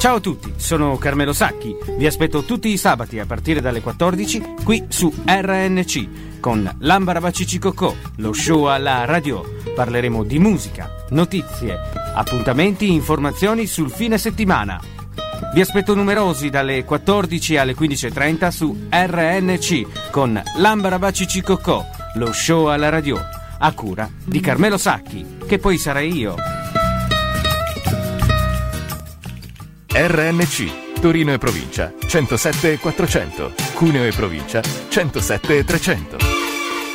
Ciao a tutti, sono Carmelo Sacchi. Vi aspetto tutti i sabati a partire dalle 14 qui su RNC con L'Ambarabacici-Cocò, lo show alla radio. Parleremo di musica, notizie, appuntamenti, informazioni sul fine settimana. Vi aspetto numerosi dalle 14 alle 15.30 su RNC con L'Ambarabacici-Cocò, lo show alla radio, a cura di Carmelo Sacchi, che poi sarei io. RNC, Torino e provincia, 107 400, Cuneo e provincia, 107 300.